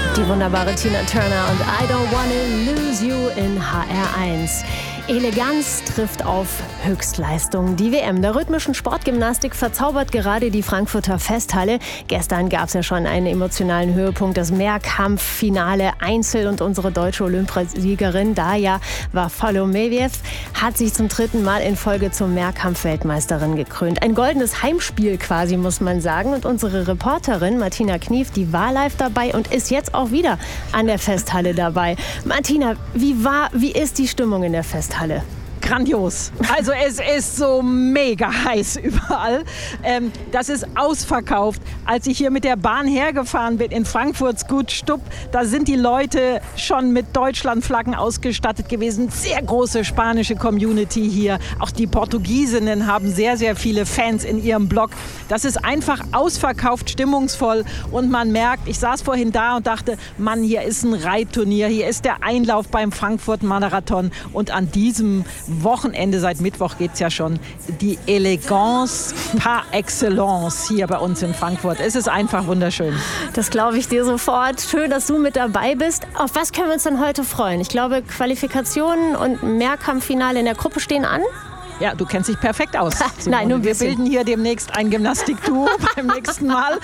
Die wunderbare Tina Turner und I Don't Wanna Lose You in HR1. Eleganz trifft auf Höchstleistung. Die WM der rhythmischen Sportgymnastik verzaubert gerade die Frankfurter Festhalle. Gestern gab es ja schon einen emotionalen Höhepunkt, das Mehrkampffinale Einzel, und unsere deutsche Olympiasiegerin Darja Wafalomiev hat sich zum 3. Mal in Folge zur Mehrkampf-Weltmeisterin gekrönt. Ein goldenes Heimspiel quasi, muss man sagen. Und unsere Reporterin Martina Knief, die war live dabei und ist jetzt auch wieder an der Festhalle dabei. Martina, wie ist die Stimmung in der Festhalle? Grandios. Also es ist so mega heiß überall. Das ist ausverkauft. Als ich hier mit der Bahn hergefahren bin in Frankfurts Gut Stupp, da sind die Leute schon mit Deutschlandflaggen ausgestattet gewesen. Sehr große spanische Community hier. Auch die Portugiesinnen haben sehr, sehr viele Fans in ihrem Blog. Das ist einfach ausverkauft, stimmungsvoll, und man merkt, ich saß vorhin da und dachte, Mann, hier ist ein Reitturnier, hier ist der Einlauf beim Frankfurt-Marathon, und an diesem Wochenende, seit Mittwoch geht es ja schon, die Eleganz par excellence hier bei uns in Frankfurt. Es ist einfach wunderschön. Das glaube ich dir sofort. Schön, dass du mit dabei bist. Auf was können wir uns denn heute freuen? Ich glaube, Qualifikationen und Mehrkampffinale in der Gruppe stehen an. Ja, du kennst dich perfekt aus. Nein, nur ein wir bisschen. bilden hier demnächst ein Gymnastikduo beim nächsten Mal.